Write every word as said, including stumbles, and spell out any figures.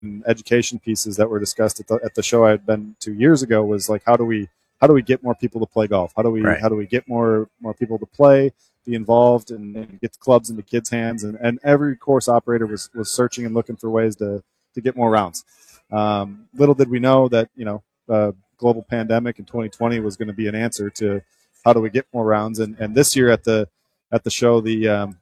education pieces that were discussed at the, at the show I had been to years ago was like, how do we how do we get more people to play golf? How do we Right. how do we get more more people to play, be involved, and, and get the clubs into kids' hands? And, and every course operator was was searching and looking for ways to to get more rounds. Um, little did we know that you know uh, global pandemic in twenty twenty was going to be an answer to how do we get more rounds. And and this year at the at the show, the um,